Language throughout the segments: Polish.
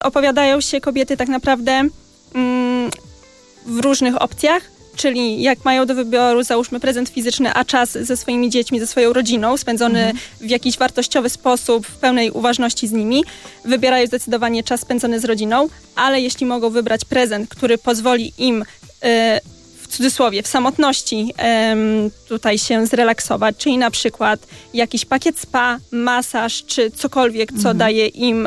Opowiadają się kobiety tak naprawdę w różnych opcjach, czyli jak mają do wyboru, załóżmy, prezent fizyczny, a czas ze swoimi dziećmi, ze swoją rodziną, spędzony w jakiś wartościowy sposób, w pełnej uważności z nimi, wybierają zdecydowanie czas spędzony z rodziną, ale jeśli mogą wybrać prezent, który pozwoli im w cudzysłowie, w samotności tutaj się zrelaksować, czyli na przykład jakiś pakiet spa, masaż, czy cokolwiek, co daje im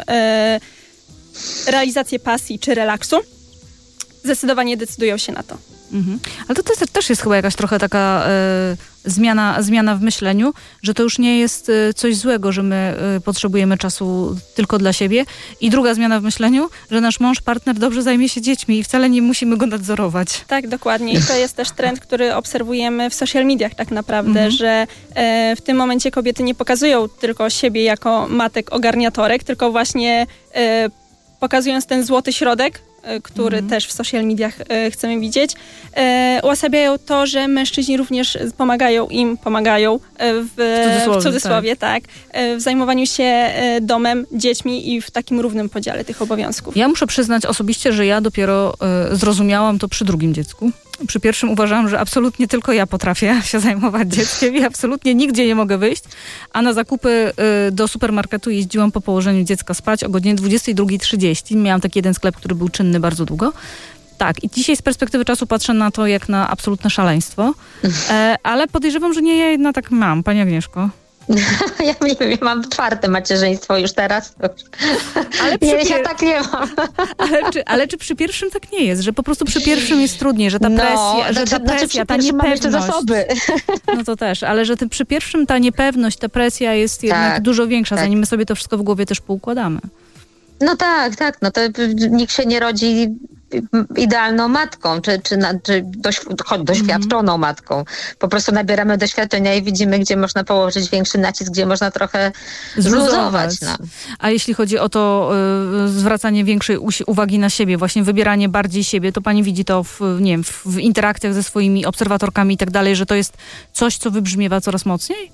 realizację pasji czy relaksu, zdecydowanie decydują się na to. Ale to też jest chyba jakaś trochę taka zmiana w myśleniu, że to już nie jest coś złego, że my potrzebujemy czasu tylko dla siebie. I druga zmiana w myśleniu, że nasz mąż, partner dobrze zajmie się dziećmi i wcale nie musimy go nadzorować. Tak, dokładnie. I to jest też trend, który obserwujemy w social mediach tak naprawdę, że w tym momencie kobiety nie pokazują tylko siebie jako matek ogarniatorek, tylko właśnie pokazując ten złoty środek, który też w social mediach chcemy widzieć, uosabiają to, że mężczyźni również pomagają w cudzysłowie, tak, w zajmowaniu się domem, dziećmi i w takim równym podziale tych obowiązków. Ja muszę przyznać osobiście, że ja dopiero zrozumiałam to przy drugim dziecku. Przy pierwszym uważałam, że absolutnie tylko ja potrafię się zajmować dzieckiem i absolutnie nigdzie nie mogę wyjść, a na zakupy do supermarketu jeździłam po położeniu dziecka spać o godzinie 22:30. Miałam taki jeden sklep, który był czynny bardzo długo. Tak, i dzisiaj z perspektywy czasu patrzę na to jak na absolutne szaleństwo, ale podejrzewam, że nie ja jedna tak mam. Pani Agnieszko? Ja nie wiem, ja mam 4. macierzyństwo już teraz. Ale ja tak nie mam. Ale czy przy pierwszym tak nie jest? Że po prostu przy pierwszym jest trudniej, że ta presja, ta niepewność. Zasoby. No to też, ale że przy pierwszym ta niepewność, ta presja jest jednak dużo większa, zanim my sobie to wszystko w głowie też poukładamy. No tak. No to nikt się nie rodzi idealną matką, czy doświadczoną matką. Po prostu nabieramy doświadczenia i widzimy, gdzie można położyć większy nacisk, gdzie można trochę zluzować. No. A jeśli chodzi o to zwracanie większej uwagi na siebie, właśnie wybieranie bardziej siebie, to pani widzi to w interakcjach ze swoimi obserwatorkami i tak dalej, że to jest coś, co wybrzmiewa coraz mocniej?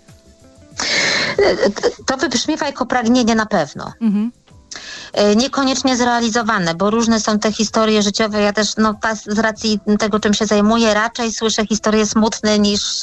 To wybrzmiewa jako pragnienie na pewno. Niekoniecznie zrealizowane, bo różne są te historie życiowe. Ja też z racji tego, czym się zajmuję, raczej słyszę historie smutne niż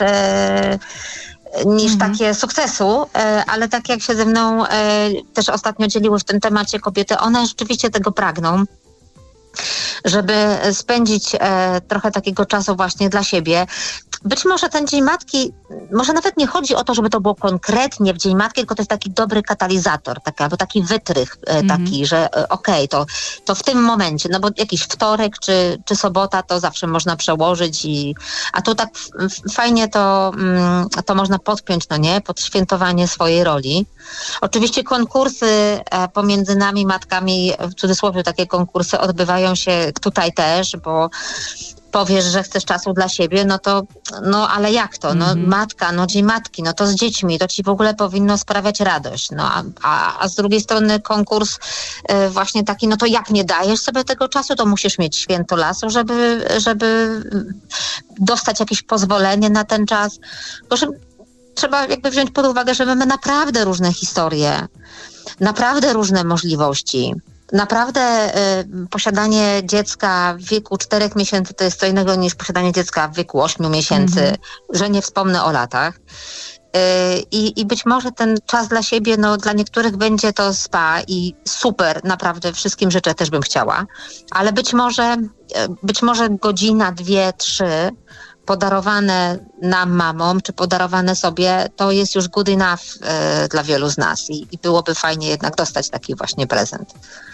takie sukcesu, ale tak jak się ze mną też ostatnio dzieliły w tym temacie kobiety, one rzeczywiście tego pragną, żeby spędzić trochę takiego czasu właśnie dla siebie. Być może ten Dzień Matki, może nawet nie chodzi o to, żeby to było konkretnie w Dzień Matki, tylko to jest taki dobry katalizator, albo taki wytrych taki, że to w tym momencie, no bo jakiś wtorek czy sobota to zawsze można przełożyć a tu tak fajnie to można podpiąć, pod świętowanie swojej roli. Oczywiście konkursy pomiędzy nami, matkami, w cudzysłowie takie konkursy odbywają się tutaj też, bo powiesz, że chcesz czasu dla siebie, ale jak to? Matka, Dzień Matki, to z dziećmi, to ci w ogóle powinno sprawiać radość. A z drugiej strony konkurs właśnie taki, to jak nie dajesz sobie tego czasu, to musisz mieć święto lasu, żeby dostać jakieś pozwolenie na ten czas. Bo trzeba jakby wziąć pod uwagę, że mamy naprawdę różne historie, naprawdę różne możliwości. Naprawdę posiadanie dziecka w wieku 4 miesięcy to jest co innego niż posiadanie dziecka w wieku 8 miesięcy, że nie wspomnę o latach. I być może ten czas dla siebie, dla niektórych będzie to spa i super, naprawdę wszystkim życzę, też bym chciała, ale być może godzina, 2, 3 podarowane nam mamom, czy podarowane sobie, to jest już good enough dla wielu z nas i byłoby fajnie jednak dostać taki właśnie prezent.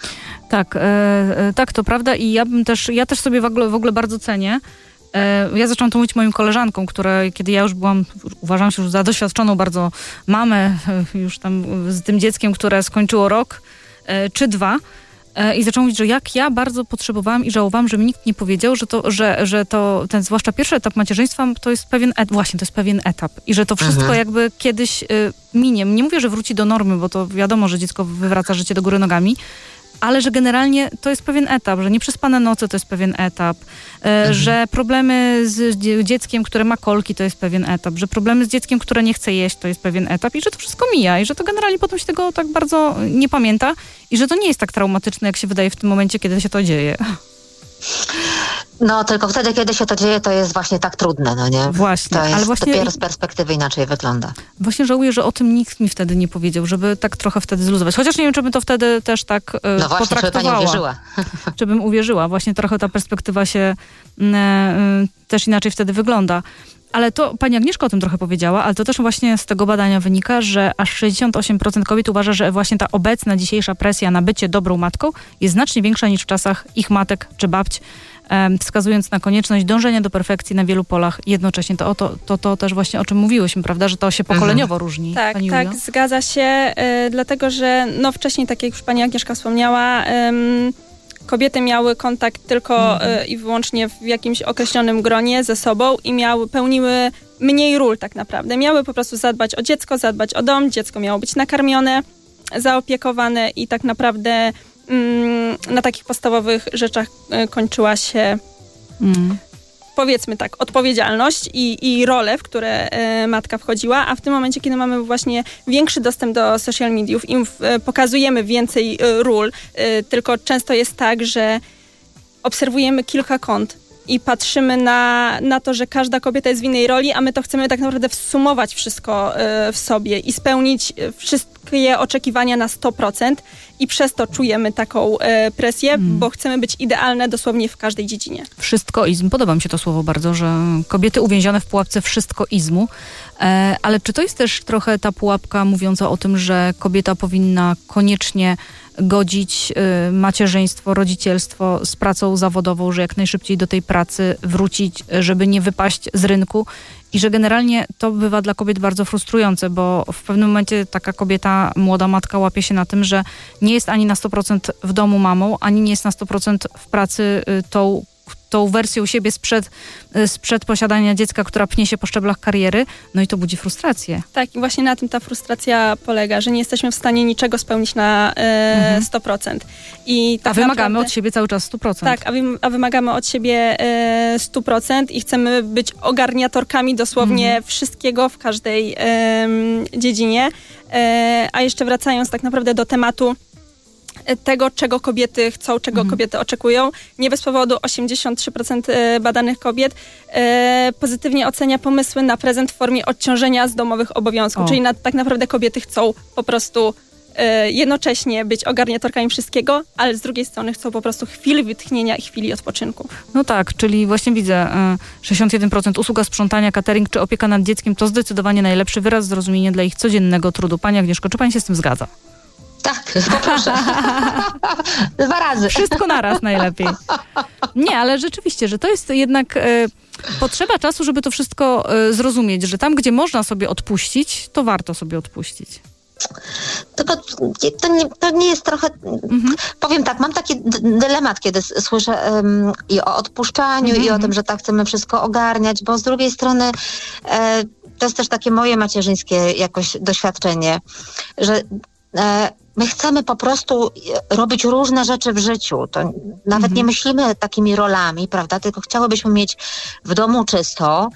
Tak, to prawda i ja też sobie w ogóle bardzo cenię. Ja zaczęłam to mówić moim koleżankom, kiedy ja już uważam się już za doświadczoną bardzo mamę, już tam z tym dzieckiem, które skończyło rok czy 2, i zaczęłam mówić, że jak ja bardzo potrzebowałam i żałowałam, że mi nikt nie powiedział, że ten zwłaszcza pierwszy etap macierzyństwa to jest pewien etap i że to wszystko jakby kiedyś minie. Nie mówię, że wróci do normy, bo to wiadomo, że dziecko wywraca życie do góry nogami, ale że generalnie to jest pewien etap, że nieprzespane noce to jest pewien etap, że problemy z dzieckiem, które ma kolki, to jest pewien etap, że problemy z dzieckiem, które nie chce jeść, to jest pewien etap i że to wszystko mija i że to generalnie potem się tego tak bardzo nie pamięta i że to nie jest tak traumatyczne, jak się wydaje w tym momencie, kiedy się to dzieje. No, tylko wtedy, kiedy się to dzieje, to jest właśnie tak trudne, no nie? Właśnie, to jest ale właśnie dopiero z perspektywy inaczej wygląda. Właśnie żałuję, że o tym nikt mi wtedy nie powiedział, żeby tak trochę wtedy zluzować. Chociaż nie wiem, czy bym to wtedy też tak no właśnie, potraktowała. czy pani uwierzyła. Czy bym uwierzyła. Właśnie trochę ta perspektywa się też inaczej wtedy wygląda. Ale to pani Agnieszka o tym trochę powiedziała, ale to też właśnie z tego badania wynika, że aż 68% kobiet uważa, że właśnie ta obecna dzisiejsza presja na bycie dobrą matką jest znacznie większa niż w czasach ich matek czy babć, wskazując na konieczność dążenia do perfekcji na wielu polach jednocześnie. To też właśnie o czym mówiłyśmy, prawda, że to się pokoleniowo różni. Tak, pani tak, Julio? zgadza się, dlatego że no wcześniej, tak jak już pani Agnieszka wspomniała, kobiety miały kontakt tylko i wyłącznie w jakimś określonym gronie ze sobą i pełniły mniej ról tak naprawdę. Miały po prostu zadbać o dziecko, zadbać o dom, dziecko miało być nakarmione, zaopiekowane i tak naprawdę na takich podstawowych rzeczach kończyła się powiedzmy tak, odpowiedzialność i role, w które matka wchodziła, a w tym momencie, kiedy mamy właśnie większy dostęp do social mediów i pokazujemy więcej ról, tylko często jest tak, że obserwujemy kilka kont i patrzymy na to, że każda kobieta jest w innej roli, a my to chcemy tak naprawdę wsumować wszystko w sobie i spełnić wszystkie oczekiwania na 100% i przez to czujemy taką presję, bo chcemy być idealne dosłownie w każdej dziedzinie. Wszystkoizm. Podoba mi się to słowo bardzo, że kobiety uwięzione w pułapce wszystkoizmu. Ale czy to jest też trochę ta pułapka mówiąca o tym, że kobieta powinna koniecznie godzić macierzyństwo, rodzicielstwo z pracą zawodową, że jak najszybciej do tej pracy wrócić, żeby nie wypaść z rynku i że generalnie to bywa dla kobiet bardzo frustrujące, bo w pewnym momencie taka kobieta, młoda matka łapie się na tym, że nie jest ani na 100% w domu mamą, ani nie jest na 100% w pracy tą wersją siebie sprzed posiadania dziecka, która pnie się po szczeblach kariery, no i to budzi frustrację. Tak, i właśnie na tym ta frustracja polega, że nie jesteśmy w stanie niczego spełnić na 100%. I tak a wymagamy naprawdę, od siebie cały czas 100%. Tak, a wymagamy od siebie 100% i chcemy być ogarniatorkami dosłownie wszystkiego w każdej dziedzinie. A jeszcze wracając tak naprawdę do tematu tego, czego kobiety chcą, czego kobiety oczekują. Nie bez powodu 83% badanych kobiet pozytywnie ocenia pomysły na prezent w formie odciążenia z domowych obowiązków. Czyli tak naprawdę kobiety chcą po prostu jednocześnie być ogarniatorkami wszystkiego, ale z drugiej strony chcą po prostu chwili wytchnienia i chwili odpoczynku. No tak, czyli właśnie widzę 61% usługa sprzątania, catering czy opieka nad dzieckiem to zdecydowanie najlepszy wyraz zrozumienia dla ich codziennego trudu. Pani Agnieszko, czy pani się z tym zgadza? Tak, poproszę. 2 razy. Wszystko naraz najlepiej. Nie, ale rzeczywiście, że to jest jednak potrzeba czasu, żeby to wszystko zrozumieć, że tam, gdzie można sobie odpuścić, to warto sobie odpuścić. Tylko to nie jest trochę... Powiem tak, mam taki dylemat, kiedy słyszę i o odpuszczaniu, i o tym, że tak chcemy wszystko ogarniać, bo z drugiej strony to jest też takie moje macierzyńskie jakoś doświadczenie, że my chcemy po prostu robić różne rzeczy w życiu. To nawet nie myślimy takimi rolami, prawda? Tylko chciałybyśmy mieć w domu czysto.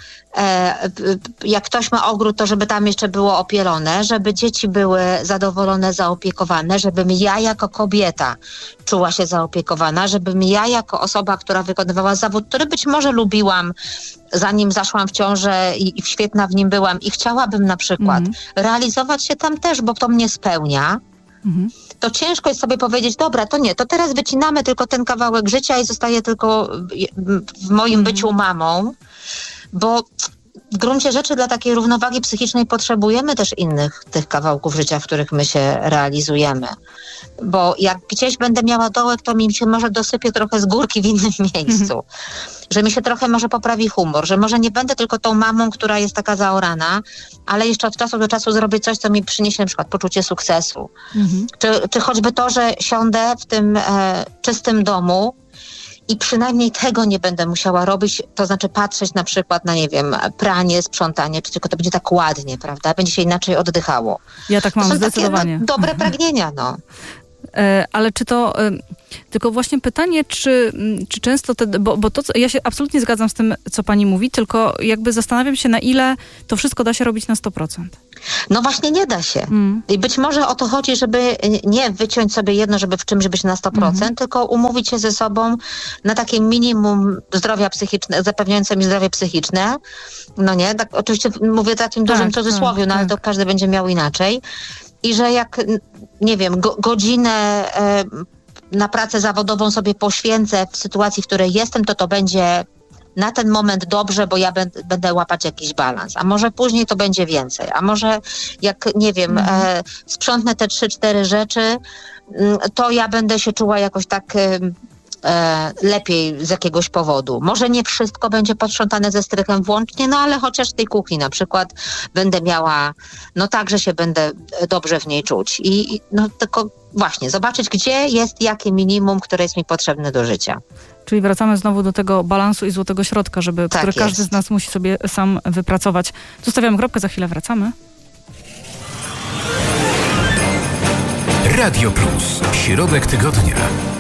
Jak ktoś ma ogród, to żeby tam jeszcze było opielone, żeby dzieci były zadowolone, zaopiekowane, żebym ja jako kobieta czuła się zaopiekowana, żebym ja jako osoba, która wykonywała zawód, który być może lubiłam, zanim zaszłam w ciążę i świetna w nim byłam i chciałabym na przykład realizować się tam też, bo to mnie spełnia. To ciężko jest sobie powiedzieć, dobra, to nie, to teraz wycinamy tylko ten kawałek życia i zostaje tylko w moim byciu mamą, bo w gruncie rzeczy dla takiej równowagi psychicznej potrzebujemy też innych tych kawałków życia, w których my się realizujemy. Bo jak gdzieś będę miała dołek, to mi się może dosypie trochę z górki w innym miejscu. Że mi się trochę może poprawi humor, że może nie będę tylko tą mamą, która jest taka zaorana, ale jeszcze od czasu do czasu zrobię coś, co mi przyniesie na przykład poczucie sukcesu. Czy choćby to, że siądę w tym czystym domu i przynajmniej tego nie będę musiała robić, to znaczy patrzeć na przykład na, nie wiem, pranie, sprzątanie, czy tylko to będzie tak ładnie, prawda? Będzie się inaczej oddychało. Ja tak mam, to są zdecydowanie. takie, dobre pragnienia, no. Ale czy to... Tylko właśnie pytanie, czy często bo to, ja się absolutnie zgadzam z tym, co pani mówi, tylko jakby zastanawiam się, na ile to wszystko da się robić na 100%. No właśnie nie da się. I być może o to chodzi, żeby nie wyciąć sobie jedno, żeby w czymś być na 100%, tylko umówić się ze sobą na takie minimum zdrowia psychicznego, zapewniające mi zdrowie psychiczne. No nie, tak, oczywiście mówię takim dużym cudzysłowiu, no ale to każdy będzie miał inaczej. I że jak, nie wiem, godzinę na pracę zawodową sobie poświęcę w sytuacji, w której jestem, to będzie na ten moment dobrze, bo ja będę łapać jakiś balans. A może później to będzie więcej. A może jak, nie wiem, sprzątnę te 3-4 rzeczy, to ja będę się czuła jakoś tak lepiej z jakiegoś powodu. Może nie wszystko będzie posprzątane ze strychem włącznie, no ale chociaż w tej kuchni na przykład będę miała, no tak, że się będę dobrze w niej czuć. I no tylko właśnie zobaczyć, gdzie jest jakie minimum, które jest mi potrzebne do życia. Czyli wracamy znowu do tego balansu i złotego środka, który każdy z nas musi sobie sam wypracować. Zostawiamy kropkę, za chwilę wracamy. Radio Plus. Środek tygodnia.